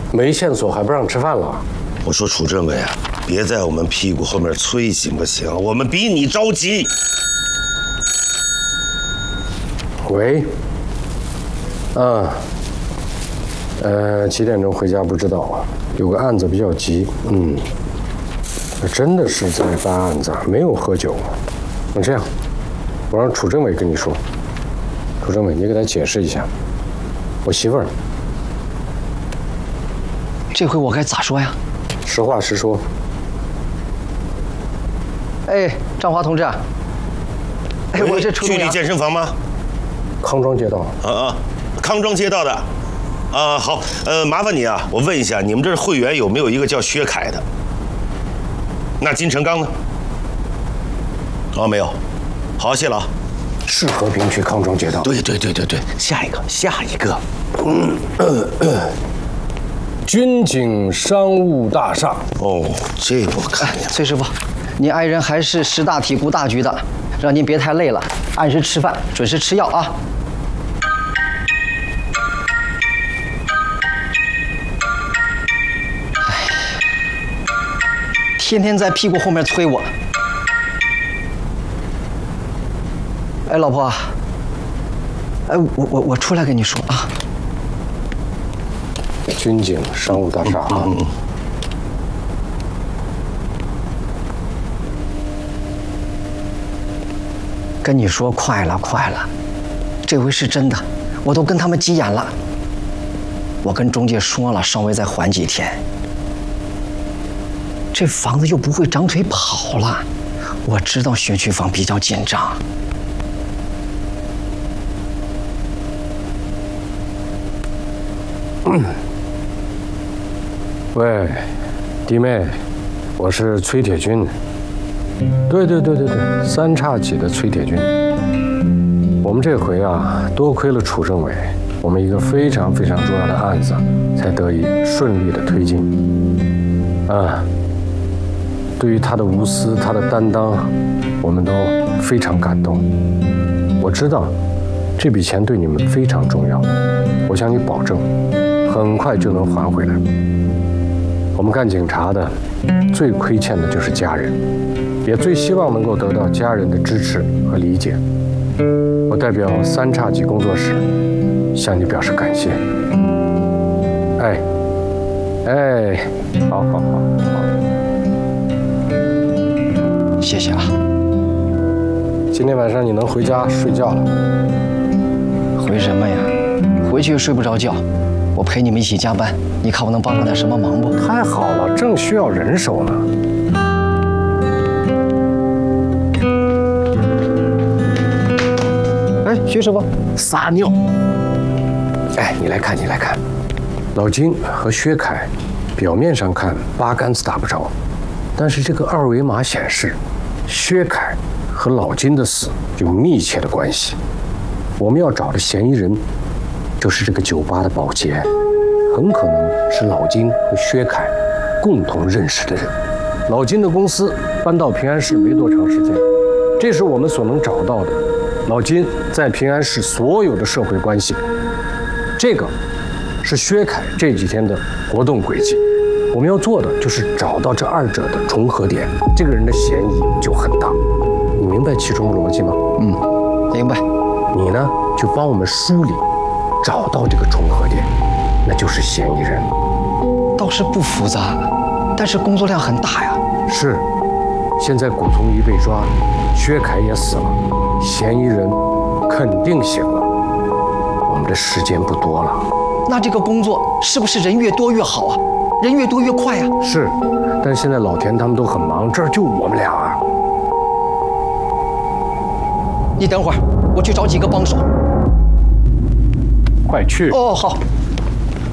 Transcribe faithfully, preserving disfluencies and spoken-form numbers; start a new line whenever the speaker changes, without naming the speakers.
没线索还不让吃饭了？
我说楚政委啊，别在我们屁股后面催行不行？我们比你着急。
喂。啊。呃，几点钟回家不知道啊？有个案子比较急，嗯。真的是在办案子，没有喝酒。那这样，我让楚政委跟你说。楚政委，你给他解释一下，我媳妇儿。
这回我该咋说呀？
实话实说。
哎，张华同志，哎，我这
距离健身房吗？
康庄街道。
啊啊，康庄街道的。啊，好，呃，麻烦你啊，我问一下，你们这会员有没有一个叫薛凯的？那金成刚呢？哦，没有。好，谢了啊。
是和平区康庄街道。
对对对对对，下一个，下一个。
嗯，呃呃军警商务大厦。
哦，这我看见了。
崔师傅，您爱人还是识大体顾大局的，让您别太累了，按时吃饭，准时吃药啊。哎，天天在屁股后面催我。哎，老婆，哎，我我我出来跟你说啊。
军警商务大厦啊。嗯。
跟你说快了，快了，这回是真的，我都跟他们急眼了。我跟中介说了，稍微再缓几天。这房子又不会长腿跑了，我知道学区房比较紧张。
嗯。喂，弟妹，我是崔铁军。对对对对对，三叉戟的崔铁军。我们这回啊，多亏了楚政委，我们一个非常非常重要的案子才得以顺利的推进。啊，对于他的无私，他的担当，我们都非常感动。我知道这笔钱对你们非常重要，我向你保证，很快就能还回来。我们干警察的，最亏欠的就是家人。也最希望能够得到家人的支持和理解。我代表三叉戟工作室向你表示感谢。哎，哎，好好好好，
谢谢啊。
今天晚上你能回家睡觉了？
回什么呀？回去又睡不着觉。我陪你们一起加班，你看我能帮上点什么忙不？
太好了，正需要人手呢。哎，徐师傅，撒尿！哎，你来看，你来看，老金和薛凯，表面上看八竿子打不着，但是这个二维码显示，薛凯和老金的死有密切的关系。我们要找的嫌疑人，就是这个酒吧的保洁，很可能是老金和薛凯共同认识的人。老金的公司搬到平安市没多长时间，这是我们所能找到的。老金在平安市所有的社会关系，这个是薛凯这几天的活动轨迹。我们要做的就是找到这二者的重合点，这个人的嫌疑就很大。你明白其中的逻辑吗？
嗯，明白。
你呢，就帮我们梳理，找到这个重合点，那就是嫌疑人。
倒是不复杂，但是工作量很大呀。
是，现在古从一被抓，薛凯也死了。嫌疑人肯定醒了，我们的时间不多了。
那这个工作是不是人越多越好啊？人越多越快啊？
是，但现在老田他们都很忙，这儿就我们俩啊。
你等会儿，我去找几个帮手。
快去！
哦，好。